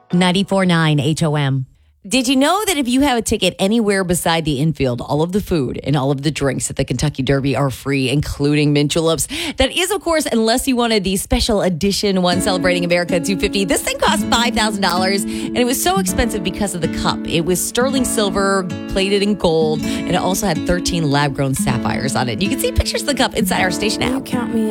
94.9 HOM. Did you know that if you have a ticket anywhere beside the infield, all of the food and all of the drinks at the Kentucky Derby are free, including mint juleps? That is, of course, unless you wanted the special edition one celebrating America 250. This thing cost $5,000, and it was so expensive because of the cup. It was sterling silver, plated in gold, and it also had 13 lab-grown sapphires on it. You can see pictures of the cup inside our station app.